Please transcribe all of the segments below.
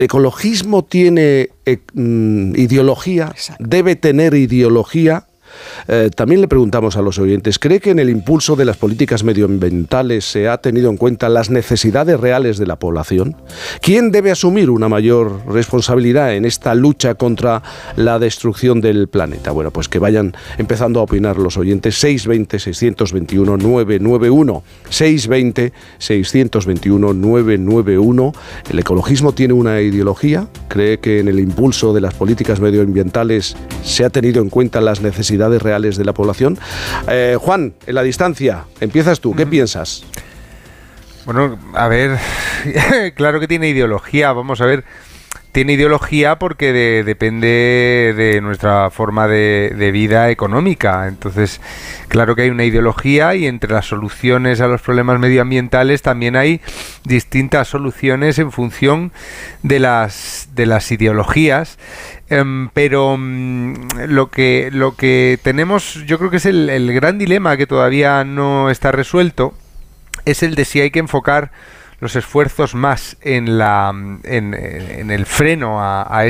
ecologismo tiene ideología? Exacto. ¿Debe tener ideología? También le preguntamos a los oyentes, ¿cree que en el impulso de las políticas medioambientales se ha tenido en cuenta las necesidades reales de la población? ¿Quién debe asumir una mayor responsabilidad en esta lucha contra la destrucción del planeta? Bueno, pues que vayan empezando a opinar los oyentes. 620-621-991. 620-621-991. ¿El ecologismo tiene una ideología? ¿Cree que en el impulso de las políticas medioambientales se ha tenido en cuenta las necesidades reales de la población? Juan, en la distancia, empiezas tú, ¿qué piensas? Bueno, a ver, claro que tiene ideología, vamos a ver, tiene ideología porque depende de nuestra forma de vida económica. Entonces, claro que hay una ideología, y entre las soluciones a los problemas medioambientales también hay distintas soluciones en función de las ideologías. Pero lo que tenemos, yo creo que es el gran dilema que todavía no está resuelto, es el de si hay que enfocar los esfuerzos más en el freno a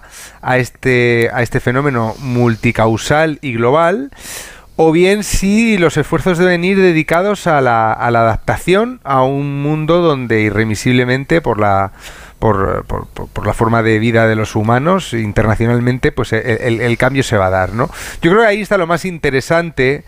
este fenómeno multicausal y global, o bien si los esfuerzos deben ir dedicados a la adaptación a un mundo donde irremisiblemente por la forma de vida de los humanos internacionalmente, pues el cambio se va a dar, ¿no? Yo creo que ahí está lo más interesante,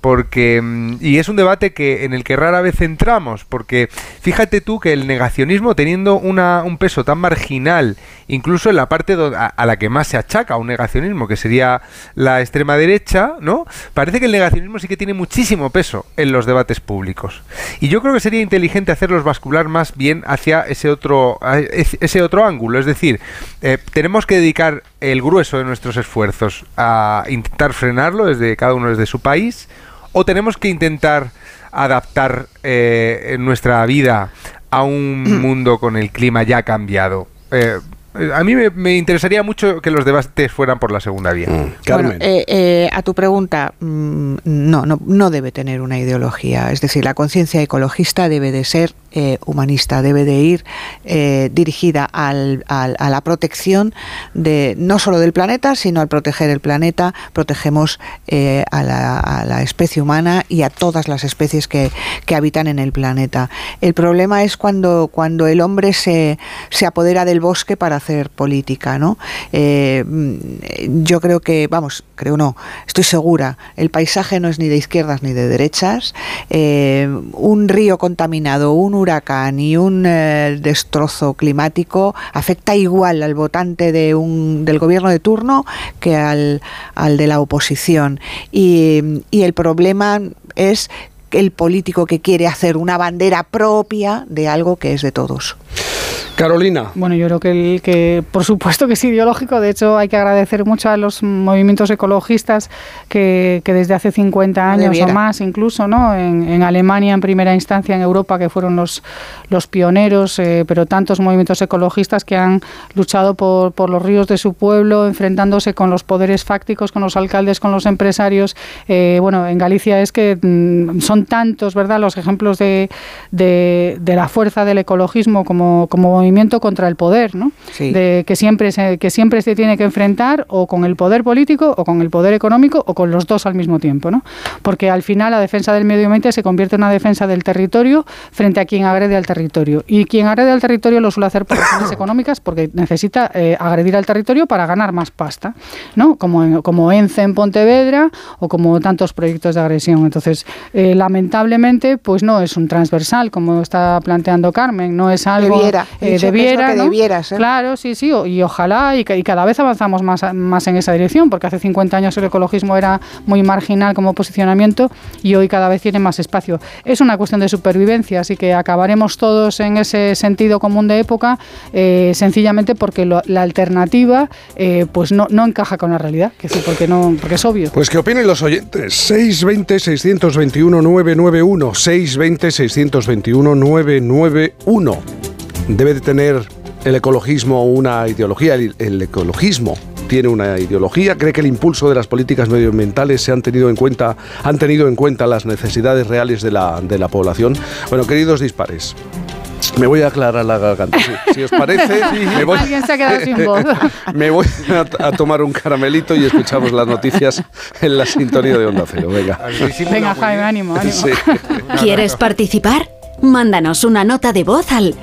y es un debate en el que rara vez entramos, porque fíjate tú que el negacionismo, teniendo un peso tan marginal, incluso en la parte a la que más se achaca un negacionismo, que sería la extrema derecha, ¿no? Parece que el negacionismo sí que tiene muchísimo peso en los debates públicos. Y yo creo que sería inteligente hacerlos bascular más bien hacia ese otro ángulo. Es decir, tenemos que dedicar el grueso de nuestros esfuerzos a intentar frenarlo cada uno desde su país, o tenemos que intentar adaptar nuestra vida a un mundo con el clima ya cambiado. A mí me interesaría mucho que los debates fueran por la segunda vía. Carmen. Bueno, a tu pregunta, no debe tener una ideología. Es decir, la conciencia ecologista debe de ser humanista, debe de ir dirigida a la protección no solo del planeta, sino al proteger el planeta, protegemos a la especie humana y a todas las especies que habitan en el planeta. El problema es cuando el hombre se apodera del bosque para hacer política, ¿no? Yo creo que, estoy segura, el paisaje no es ni de izquierdas ni de derechas. Un río contaminado, un huracán y un destrozo climático afecta igual al votante del gobierno de turno que al de la oposición. Y el problema es el político que quiere hacer una bandera propia de algo que es de todos. Carolina. Bueno, yo creo que por supuesto que es ideológico. De hecho, hay que agradecer mucho a los movimientos ecologistas que desde hace 50 años o más, incluso, ¿no? En Alemania, en primera instancia, en Europa, que fueron los pioneros, pero tantos movimientos ecologistas que han luchado por los ríos de su pueblo, enfrentándose con los poderes fácticos, con los alcaldes, con los empresarios. En Galicia es que son tantos, ¿verdad?, los ejemplos de la fuerza del ecologismo como movimiento contra el poder, ¿no? Sí. De que siempre se tiene que enfrentar o con el poder político o con el poder económico o con los dos al mismo tiempo, ¿no? Porque al final la defensa del medio ambiente se convierte en una defensa del territorio frente a quien agrede al territorio. Y quien agrede al territorio lo suele hacer por razones económicas, porque necesita agredir al territorio para ganar más pasta, ¿no? Como ENCE en Pontevedra o como tantos proyectos de agresión. Entonces, lamentablemente, pues no es un transversal, como está planteando Carmen, no es algo... Debiera, ¿no? Debiera ser. Claro, sí, y ojalá, y cada vez avanzamos más en esa dirección, porque hace 50 años el ecologismo era muy marginal como posicionamiento y hoy cada vez tiene más espacio. Es una cuestión de supervivencia, así que acabaremos todos en ese sentido común de época, sencillamente porque la alternativa pues no encaja con la realidad, porque es obvio. Pues que opinen los oyentes. 620-621-991, 620-621-991. Debe de tener el ecologismo una ideología. El ecologismo tiene una ideología. ¿Cree que el impulso de las políticas medioambientales han tenido en cuenta las necesidades reales de la población? Bueno, queridos dispares, Me voy a aclarar la garganta. Si os parece, alguien se ha quedado sin voz. Me voy a tomar un caramelito y escuchamos las noticias en la sintonía de Onda Cero. Venga, Jaime, ánimo. Sí. ¿Quieres participar? Mándanos una nota de voz al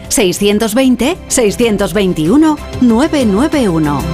620-621-991.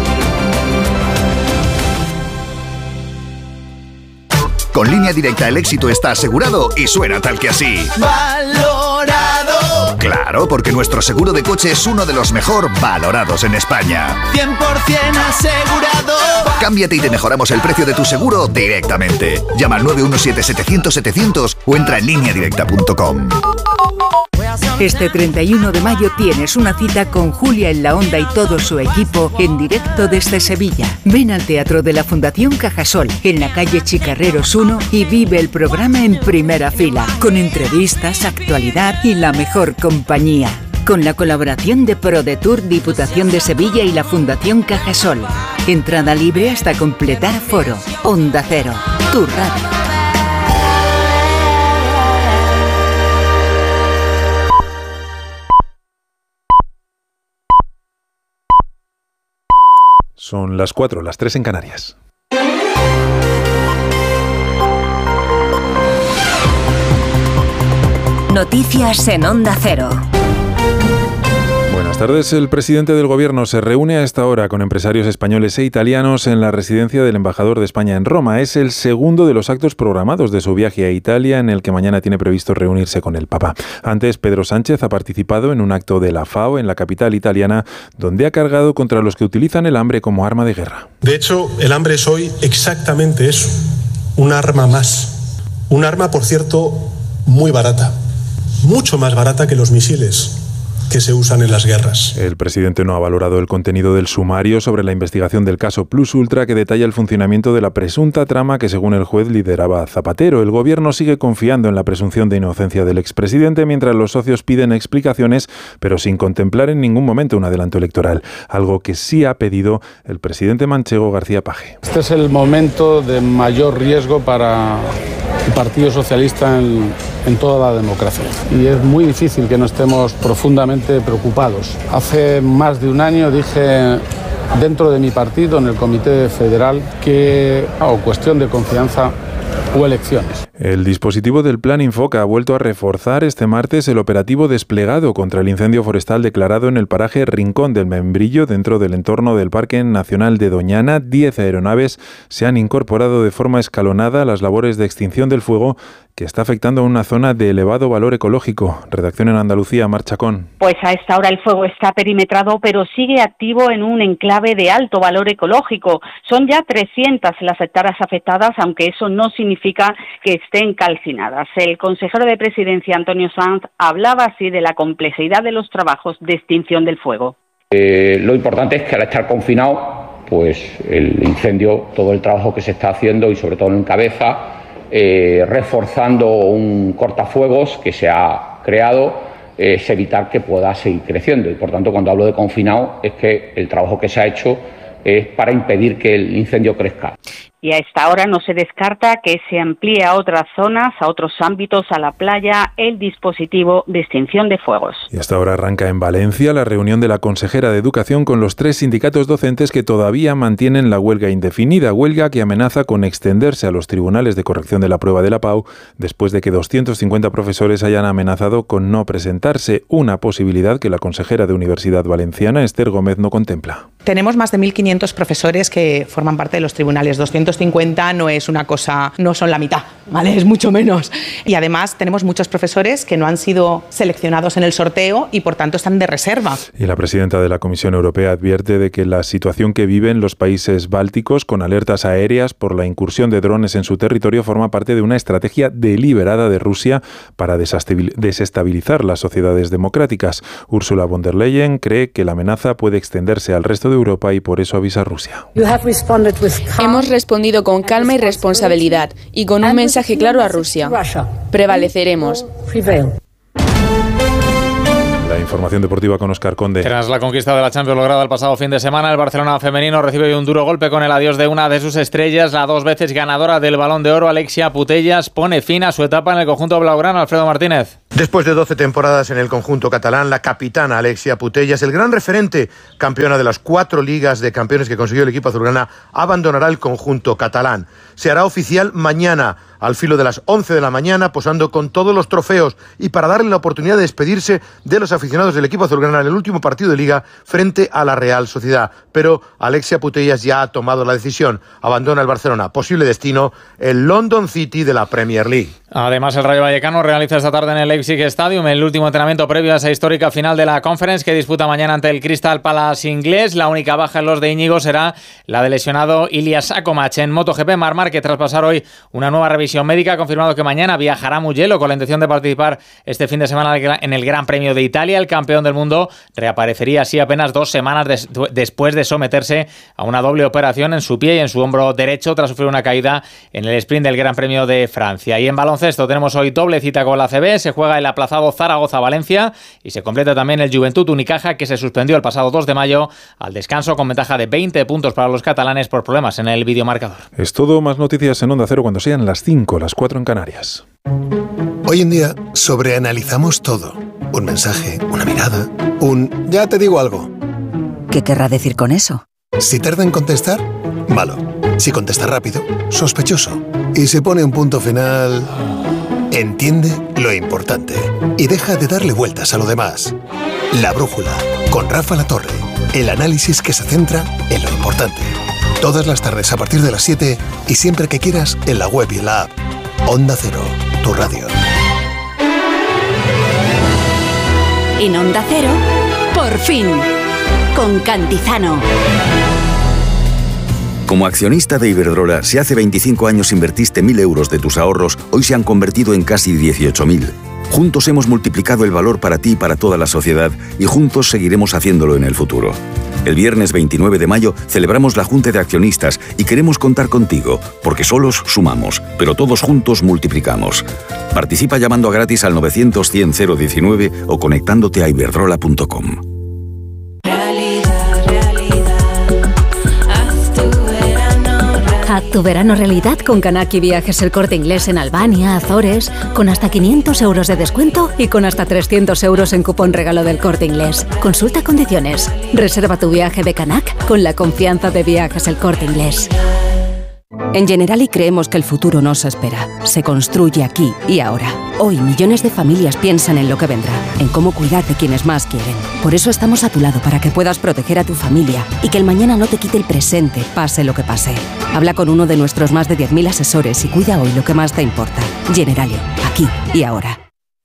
Con Línea Directa el éxito está asegurado y suena tal que así. ¡Valorado! Claro, porque nuestro seguro de coche es uno de los mejor valorados en España. 100% asegurado. Cámbiate y te mejoramos el precio de tu seguro directamente. Llama al 917-700-700 o entra en lineadirecta.com. Este 31 de mayo tienes una cita con Julia en la Onda y todo su equipo en directo desde Sevilla. Ven al Teatro de la Fundación Cajasol, en la calle Chicarreros 1 y vive el programa en primera fila, con entrevistas, actualidad y la mejor compañía. Con la colaboración de ProDetour, Diputación de Sevilla y la Fundación Cajasol. Entrada libre hasta completar aforo. Onda Cero, tu radio. Son las 4, las 3 en Canarias. Noticias en Onda Cero. Buenas tardes. El presidente del Gobierno se reúne a esta hora con empresarios españoles e italianos en la residencia del embajador de España en Roma. Es el segundo de los actos programados de su viaje a Italia, en el que mañana tiene previsto reunirse con el Papa. Antes, Pedro Sánchez ha participado en un acto de la FAO en la capital italiana, donde ha cargado contra los que utilizan el hambre como arma de guerra. De hecho, el hambre es hoy exactamente eso, un arma más. Un arma, por cierto, muy barata, mucho más barata que los misiles que se usan en las guerras. El presidente no ha valorado el contenido del sumario sobre la investigación del caso Plus Ultra, que detalla el funcionamiento de la presunta trama que, según el juez, lideraba Zapatero. El Gobierno sigue confiando en la presunción de inocencia del expresidente, mientras los socios piden explicaciones, pero sin contemplar en ningún momento un adelanto electoral, algo que sí ha pedido el presidente manchego García Page. Este es el momento de mayor riesgo para el Partido Socialista en toda la democracia. Y es muy difícil que no estemos profundamente preocupados. Hace más de un año dije dentro de mi partido, en el Comité Federal, que cuestión de confianza o elecciones. El dispositivo del Plan Infoca ha vuelto a reforzar este martes el operativo desplegado contra el incendio forestal declarado en el paraje Rincón del Membrillo, dentro del entorno del Parque Nacional de Doñana. 10 aeronaves se han incorporado de forma escalonada a las labores de extinción del fuego, que está afectando a una zona de elevado valor ecológico. Redacción en Andalucía, Mar Chacón. Pues a esta hora el fuego está perimetrado, pero sigue activo en un enclave de alto valor ecológico. Son ya 300 las hectáreas afectadas, aunque eso no significa que estén calcinadas. El consejero de Presidencia, Antonio Sanz, hablaba así de la complejidad de los trabajos de extinción del fuego. Lo importante es que al estar confinado, pues el incendio, todo el trabajo que se está haciendo y sobre todo en cabeza, reforzando un cortafuegos que se ha creado, es evitar que pueda seguir creciendo. Y por tanto, cuando hablo de confinado, es que el trabajo que se ha hecho es para impedir que el incendio crezca. Y a esta hora no se descarta que se amplíe a otras zonas, a otros ámbitos, a la playa, el dispositivo de extinción de fuegos. Y hasta ahora arranca en Valencia la reunión de la consejera de Educación con los 3 sindicatos docentes que todavía mantienen la huelga indefinida, huelga que amenaza con extenderse a los tribunales de corrección de la prueba de la PAU, después de que 250 profesores hayan amenazado con no presentarse, una posibilidad que la consejera de Universidad Valenciana, Esther Gómez, no contempla. Tenemos más de 1.500 profesores que forman parte de los tribunales. 250 no es una cosa, no son la mitad, ¿vale? Es mucho menos. Y además tenemos muchos profesores que no han sido seleccionados en el sorteo y por tanto están de reserva. Y la presidenta de la Comisión Europea advierte de que la situación que viven los países bálticos, con alertas aéreas por la incursión de drones en su territorio, forma parte de una estrategia deliberada de Rusia para desestabilizar las sociedades democráticas. Ursula von der Leyen cree que la amenaza puede extenderse al resto de Europa y por eso avisa a Rusia. Hemos respondido con calma y responsabilidad y con un mensaje claro a Rusia. Prevaleceremos. La información deportiva con Óscar Conde. Tras la conquista de la Champions lograda el pasado fin de semana, el Barcelona femenino recibe un duro golpe con el adiós de una de sus estrellas. La 2 veces ganadora del Balón de Oro, Alexia Putellas, pone fin a su etapa en el conjunto blaugrana. Alfredo Martínez. Después de 12 temporadas en el conjunto catalán, la capitana Alexia Putellas, el gran referente, campeona de las 4 ligas de campeones que consiguió el equipo azulgrana, abandonará el conjunto catalán. Se hará oficial mañana, al filo de las 11 de la mañana, posando con todos los trofeos y para darle la oportunidad de despedirse de los aficionados del equipo azulgrana en el último partido de liga frente a la Real Sociedad. Pero Alexia Putellas ya ha tomado la decisión, abandona el Barcelona, posible destino el London City de la Premier League. Además, el Rayo Vallecano realiza esta tarde en el Leipzig Stadium el último entrenamiento previo a esa histórica final de la Conference que disputa mañana ante el Crystal Palace inglés. La única baja en los de Íñigo será la del lesionado Ilya Sakomac. En MotoGP, Marc Márquez, tras pasar hoy una nueva revisión médica, ha confirmado que mañana viajará a Mugello con la intención de participar este fin de semana en el Gran Premio de Italia. El campeón del mundo reaparecería así apenas 2 semanas después de someterse a una doble operación en su pie y en su hombro derecho tras sufrir una caída en el sprint del Gran Premio de Francia. Y en baloncesto tenemos hoy doble cita con la ACB. Se juega el aplazado Zaragoza-Valencia y se completa también el Juventud Unicaja, que se suspendió el pasado 2 de mayo al descanso con ventaja de 20 puntos para los catalanes por problemas en el videomarcador. Es todo, más noticias en Onda Cero cuando sean las 5, las 4 en Canarias. Hoy en día sobreanalizamos todo. Un mensaje, una mirada, ya te digo algo. ¿Qué querrá decir con eso? Si tarda en contestar, malo. Si contesta rápido, sospechoso. Y si pone un punto final, entiende lo importante y deja de darle vueltas a lo demás. La Brújula, con Rafa Latorre. El análisis que se centra en lo importante. Todas las tardes a partir de las 7 y siempre que quieras en la web y en la app. Onda Cero, tu radio. En Onda Cero, por fin, con Cantizano. Como accionista de Iberdrola, si hace 25 años invertiste 1.000 euros de tus ahorros, hoy se han convertido en casi 18.000. Juntos hemos multiplicado el valor para ti y para toda la sociedad y juntos seguiremos haciéndolo en el futuro. El viernes 29 de mayo celebramos la Junta de Accionistas y queremos contar contigo, porque solos sumamos, pero todos juntos multiplicamos. Participa llamando gratis al 900-100-019 o conectándote a iberdrola.com. Haz tu verano realidad con Kanaki Viajes El Corte Inglés en Albania, Azores, con hasta 500 euros de descuento y con hasta 300 euros en cupón regalo del Corte Inglés. Consulta condiciones. Reserva tu viaje de Canac con la confianza de Viajes El Corte Inglés. En Generali creemos que el futuro no se espera, se construye aquí y ahora. Hoy millones de familias piensan en lo que vendrá, en cómo cuidar de quienes más quieren. Por eso estamos a tu lado para que puedas proteger a tu familia y que el mañana no te quite el presente, pase lo que pase. Habla con uno de nuestros más de 10.000 asesores y cuida hoy lo que más te importa. Generali, aquí y ahora.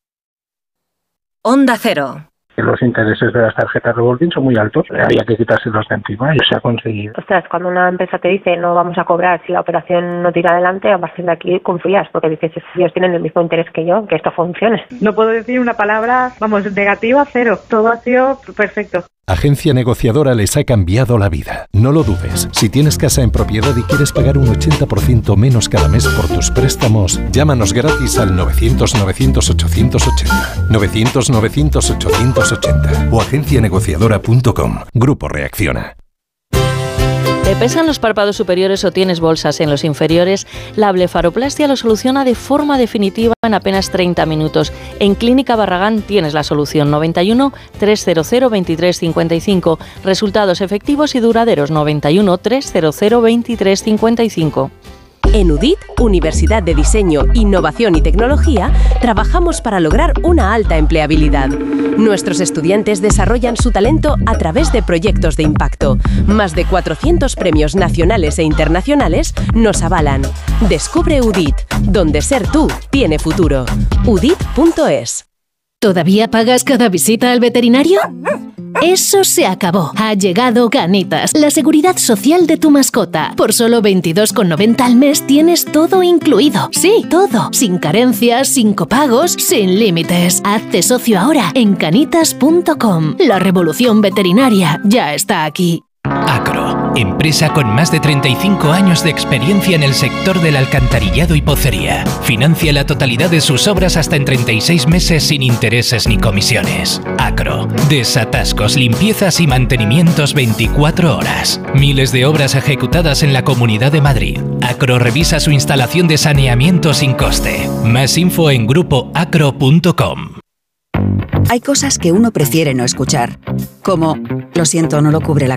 Onda Cero. Los intereses de las tarjetas revolving son muy altos, había que quitárselos de encima y se ha conseguido. Ostras, cuando una empresa te dice no vamos a cobrar si la operación no tira adelante, a partir de aquí confías, porque dices, ellos tienen el mismo interés que yo, que esto funcione. No puedo decir una palabra, negativa, cero. Todo ha sido perfecto. Agencia Negociadora les ha cambiado la vida. No lo dudes. Si tienes casa en propiedad y quieres pagar un 80% menos cada mes por tus préstamos, llámanos gratis al 900-900-880. 900-900-880 o agencianegociadora.com. Grupo Reacciona. ¿Te pesan los párpados superiores o tienes bolsas en los inferiores? La blefaroplastia lo soluciona de forma definitiva en apenas 30 minutos. En Clínica Barragán tienes la solución. 91 300 2355. Resultados efectivos y duraderos. 91 300 2355. En UDIT, Universidad de Diseño, Innovación y Tecnología, trabajamos para lograr una alta empleabilidad. Nuestros estudiantes desarrollan su talento a través de proyectos de impacto. Más de 400 premios nacionales e internacionales nos avalan. Descubre UDIT, donde ser tú tiene futuro. UDIT.es. ¿Todavía pagas cada visita al veterinario? Eso se acabó. Ha llegado Canitas, la seguridad social de tu mascota. Por solo 22,90 al mes tienes todo incluido. Sí, todo. Sin carencias, sin copagos, sin límites. Hazte socio ahora en canitas.com. La revolución veterinaria ya está aquí. Acro. empresa con más de 35 años de experiencia en el sector del alcantarillado y pocería. Financia la totalidad de sus obras hasta en 36 meses sin intereses ni comisiones. Acro, desatascos, limpiezas y mantenimientos 24 horas. Miles de obras ejecutadas en la Comunidad de Madrid. Acro revisa su instalación de saneamiento sin coste. Más info en grupoacro.com. Hay cosas que uno prefiere no escuchar, como, lo siento, no lo cubre la